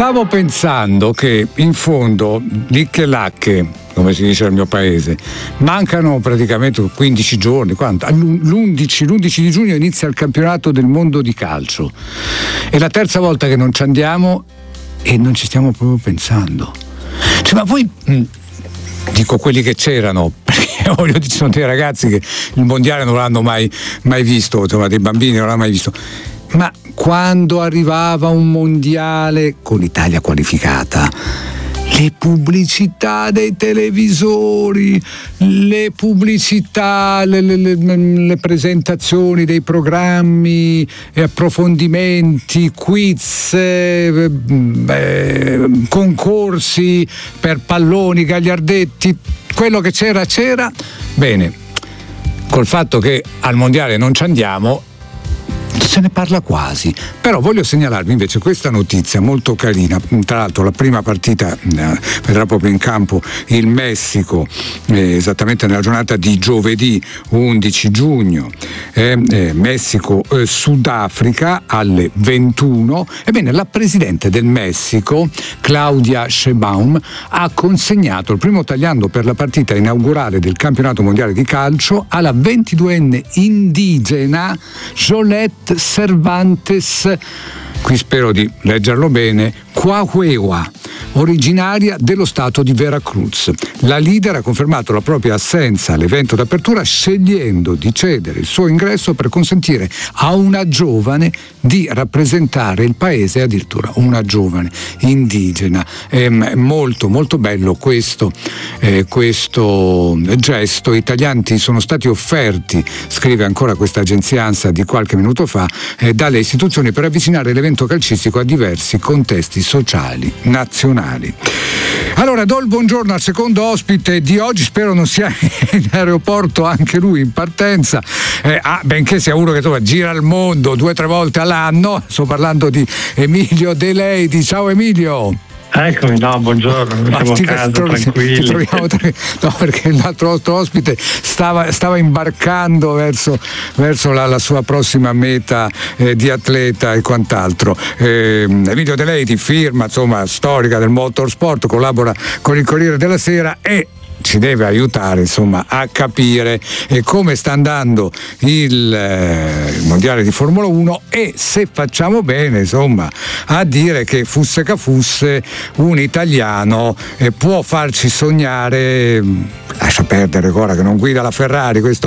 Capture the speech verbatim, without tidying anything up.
Stavo pensando che in fondo, licche lacche, come si dice nel mio paese, mancano praticamente quindici giorni. Quanto? L'undici, l'undici di giugno inizia il campionato del mondo di calcio. È la terza volta che non ci andiamo e non ci stiamo proprio pensando. Cioè, ma poi mh, dico quelli che c'erano, perché voglio dire, ci sono dei ragazzi che il mondiale non l'hanno mai, mai visto, insomma, dei bambini non l'hanno mai visto. Ma quando arrivava un mondiale con l'Italia qualificata, le pubblicità dei televisori, le pubblicità, le, le, le, le presentazioni dei programmi, approfondimenti, quiz, eh, eh, concorsi per palloni, gagliardetti, quello che c'era c'era. Bene, col fatto che al mondiale non ci andiamo, se ne parla quasi. Però voglio segnalarvi invece questa notizia molto carina. Tra l'altro la prima partita eh, vedrà proprio in campo il Messico, eh, esattamente nella giornata di giovedì undici giugno, eh, eh, Messico eh, Sudafrica alle ventuno. Ebbene, la presidente del Messico, Claudia Sheinbaum, ha consegnato il primo tagliando per la partita inaugurale del campionato mondiale di calcio alla ventiduenne indigena Jolette Cervantes, qui spero di leggerlo bene, Quahuewa, originaria dello stato di Veracruz. La leader ha confermato la propria assenza all'evento d'apertura, scegliendo di cedere il suo ingresso per consentire a una giovane di rappresentare il paese, addirittura una giovane indigena. È molto molto bello questo, eh, questo gesto. I taglianti sono stati offerti, scrive ancora questa agenzia ANSA di qualche minuto fa, eh, dalle istituzioni per avvicinare l'evento calcistico a diversi contesti sociali nazionali. Allora, do il buongiorno al secondo ospite di oggi, spero non sia in aeroporto anche lui in partenza, eh, ah, benché sia uno che insomma, gira il mondo due o tre volte all'anno. Sto parlando di Emilio De Lady. Ciao Emilio. Eccomi, no, buongiorno, siamo a casa, trovi, tranquilli. Troviamo, no, perché l'altro nostro ospite stava, stava imbarcando verso, verso la, la sua prossima meta eh, di atleta e quant'altro. Eh, Emilio De Lady, firma insomma storica del motorsport, collabora con il Corriere della Sera e ci deve aiutare insomma a capire eh, come sta andando il, eh, il mondiale di Formula uno e se facciamo bene insomma a dire che fusse che fusse un italiano eh, può farci sognare. Lascia perdere ora che non guida la Ferrari, questo